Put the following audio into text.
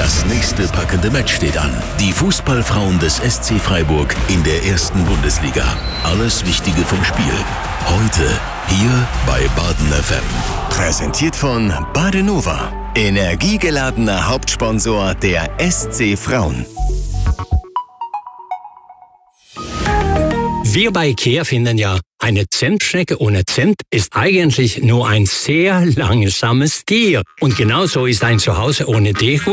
Das nächste packende Match steht an. Die Fußballfrauen des SC Freiburg in der ersten Bundesliga. Alles Wichtige vom Spiel. Heute hier bei Baden FM. Präsentiert von Badenova. Energiegeladener Hauptsponsor der SC Frauen. Wir bei IKEA finden ja, eine Zentschnecke ohne Zent ist eigentlich nur ein sehr langsames Tier. Und genauso ist ein Zuhause ohne Deko